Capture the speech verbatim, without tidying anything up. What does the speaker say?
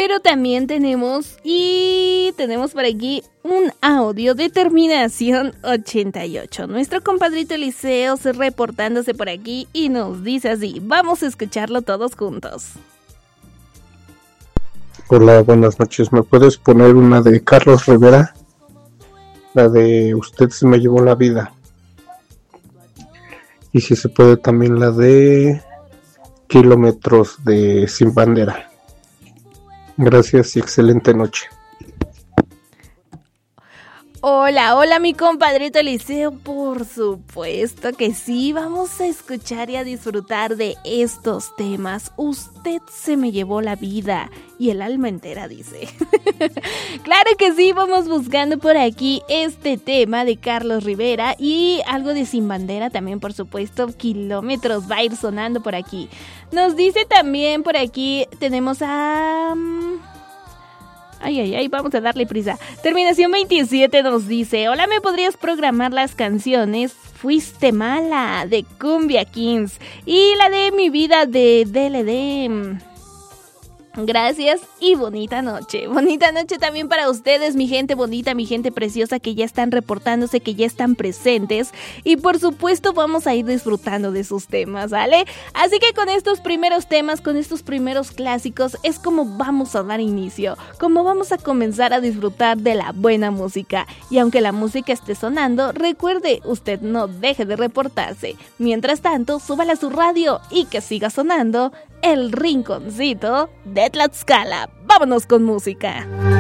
Pero también tenemos y tenemos por aquí un audio de terminación ochenta y ocho. Nuestro compadrito Eliseo se reportándose por aquí y nos dice así. Vamos a escucharlo todos juntos. Hola, buenas noches. ¿Me puedes poner una de Carlos Rivera? La de Usted se me llevó la vida. Y si se puede también la de Kilómetros de Sin Bandera. Gracias y excelente noche. Hola, hola mi compadrito Eliseo, por supuesto que sí, vamos a escuchar y a disfrutar de estos temas. Usted se me llevó la vida y el alma entera, dice. Claro que sí, vamos buscando por aquí este tema de Carlos Rivera y algo de Sin Bandera también, por supuesto. Kilómetros va a ir sonando por aquí. Nos dice también por aquí, tenemos a... Ay, ay, ay, vamos a darle prisa. Terminación veintisiete nos dice: hola, ¿me podrías programar las canciones Fuiste Mala de Cumbia Kings y la de Mi Vida de D L D? Gracias y bonita noche. Bonita noche también para ustedes, mi gente bonita, mi gente preciosa que ya están reportándose, que ya están presentes. Y por supuesto vamos a ir disfrutando de sus temas, ¿vale? Así que con estos primeros temas, con estos primeros clásicos, es como vamos a dar inicio, como vamos a comenzar a disfrutar de la buena música. Y aunque la música esté sonando, recuerde, usted no deje de reportarse. Mientras tanto, súbala a su radio y que siga sonando El Rinconcito de Tlaxcala. Vámonos con música.